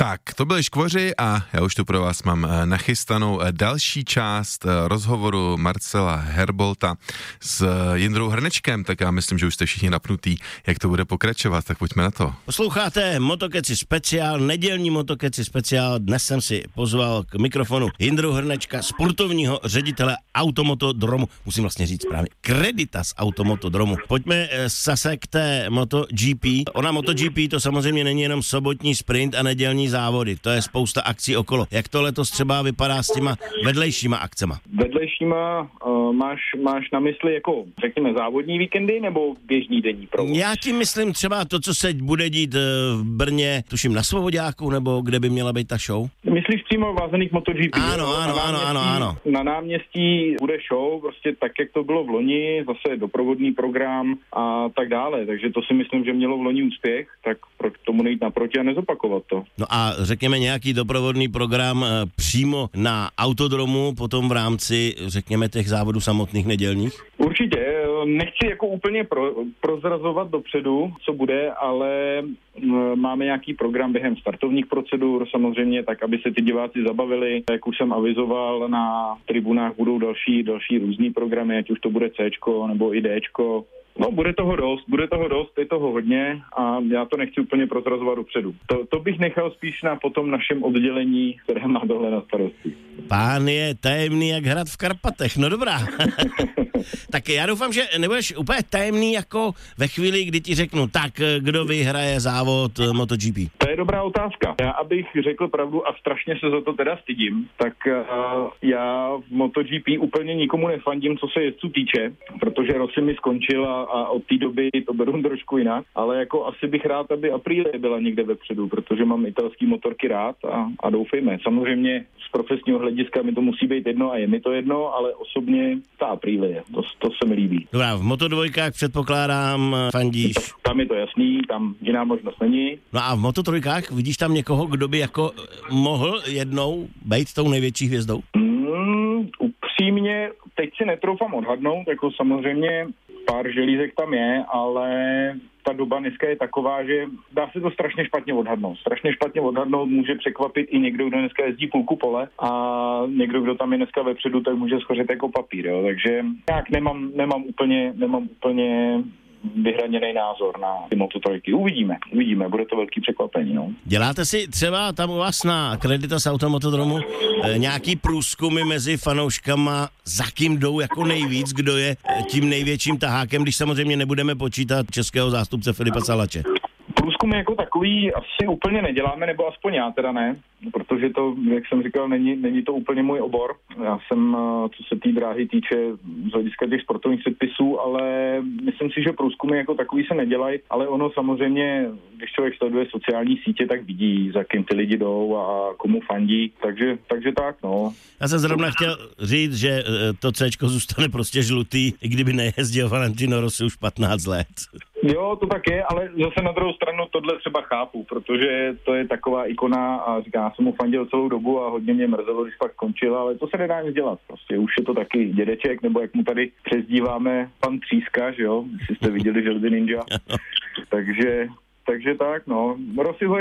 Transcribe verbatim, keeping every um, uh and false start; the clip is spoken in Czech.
Tak, to byli Škvoři a já už tu pro vás mám nachystanou další část rozhovoru Marcela Herbolta s Jindrou Hrnečkem, tak já myslím, že už jste všichni napnutí, jak to bude pokračovat, tak pojďme na to. Posloucháte Motokeci speciál, nedělní Motokeci speciál, dnes jsem si pozval k mikrofonu Jindru Hrnečka, sportovního ředitele Automotodromu, musím vlastně říct právě Kredita z Automotodromu. Pojďme zase k té MotoGP. Ona MotoGP to samozřejmě není jenom sobotní sprint a nedělní závody, to je spousta akcí okolo. Jak to letos třeba vypadá s těma vedlejšíma akcema? Vedlejšíma uh, máš, máš na mysli jako, řekněme, závodní víkendy nebo běžný denní provoz? Já tím myslím třeba to, co se bude dít v Brně, tuším na Svoboďáku, nebo kde by měla být ta show? Myslíš přímo vázaných MotoGP? Ano, ano, ano, ano, ano. Na náměstí bude show, prostě tak, jak to bylo v loni, zase doprovodný program a tak dále, takže to si myslím, že mělo v loni úspěch, tak proč tomu nejít naproti a nezopakovat to. No a řekněme nějaký doprovodný program e, přímo na autodromu, potom v rámci, řekněme, těch závodů samotných nedělních? Určitě, nechci jako úplně pro, prozrazovat dopředu, co bude, ale m, máme nějaký program během startovních procedur, samozřejmě tak, aby se ty diváci zabavili. Jak už jsem avizoval, na tribunách budou další, další různý programy, ať už to bude Cčko nebo i Dčko. No, bude toho dost, bude toho dost, je toho hodně a já to nechci úplně prozrazovat dopředu. To, to bych nechal spíš na potom našem oddělení, které má tohle na starosti. Pán je tajemný jak hrad v Karpatech, no dobrá. Tak já doufám, že nebudeš úplně tajemný jako ve chvíli, kdy ti řeknu, tak kdo vyhraje závod MotoGP? To je dobrá otázka. Já, abych řekl pravdu a strašně se za to teda stydím, tak uh, já v MotoGP úplně nikomu nefandím, co se jezdců týče, protože Rossi mi skončil a, a od té doby to beru trošku jinak, ale jako asi bych rád, aby Aprilia byla někde vepředu, protože mám italský motorky rád a, a doufejme. Samozřejmě z profesního hlediska mi to musí být jedno a je mi to jedno, ale osobně ta Aprilia, to, to se mi líbí. Dobrá, v Motodvojkách předpokládám fandíš. Tam je to jasný, tam jiná možnost není. No a v Mototrojkách vidíš tam někoho, kdo by jako mohl jednou být tou největší hvězdou? Mm, upřímně, teď si netroufám odhadnout, jako samozřejmě pár želízek tam je, ale ta doba dneska je taková, že dá se to strašně špatně odhadnout. Strašně špatně odhadnout může překvapit i někdo, kdo dneska jezdí půlku pole a někdo, kdo tam je dneska vepředu, tak může schořet jako papír, jo. Takže nějak nemám, nemám úplně, nemám úplně vyhraněný názor na ty mototrojky. Uvidíme, uvidíme, bude to velký překvapení, no. Děláte si třeba tam u vás na Kredita z Automotodromu e, nějaký průzkumy mezi fanouškama, za kým jdou jako nejvíc, kdo je tím největším tahákem, když samozřejmě nebudeme počítat českého zástupce Filipa Salače? Průzkumy jako takový asi úplně neděláme, nebo aspoň já teda ne, protože to, jak jsem říkal, není, není to úplně můj obor. Já jsem, co se té dráhy týče z hlediska těch sportovních předpisů, ale myslím si, že průzkumy jako takový se nedělají, ale ono samozřejmě, když člověk sleduje sociální sítě, tak vidí, za kým ty lidi jdou a komu fandí, takže, takže tak, no. Já jsem zrovna chtěl říct, že to Cčko zůstane prostě žlutý, i kdyby nejezdil Valentino Rossi už patnáct let. Jo, to tak je, ale zase na druhou stranu tohle třeba chápu, protože to je taková ikona a říká, já jsem mu fandil celou dobu a hodně mě mrzelo, když pak skončil, ale to se nedá nic dělat. Prostě už je to taky dědeček, nebo jak mu tady přezdíváme pan Tříska, že jo, jestli jste viděli Želdy Ninja. takže, takže tak, no. Rossi ho